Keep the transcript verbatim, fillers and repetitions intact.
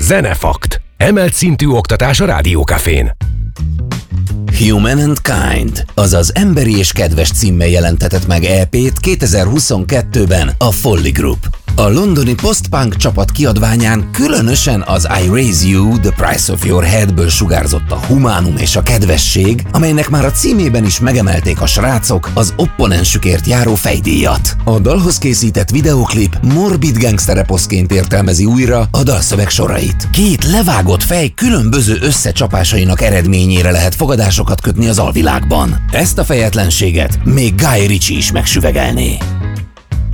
Zenefakt. Emelt szintű oktatás a Rádiókafén. Human and Kind, azaz Emberi és Kedves címmel jelentetett meg é pét kétezer-huszonkettőben a Folly Group. A londoni post-punk csapat kiadványán különösen az I Raise You, The Price of Your Headből sugárzott a humánum és a kedvesség, amelynek már a címében is megemelték a srácok az opponensükért járó fejdíjat. A dalhoz készített videóklip morbid gangstereposzként értelmezi újra a dalszöveg sorait. Két levágott fej különböző összecsapásainak eredményére lehet fogadásokat kötni az alvilágban. Ezt a fejetlenséget még Guy Ritchie is megsüvegelné.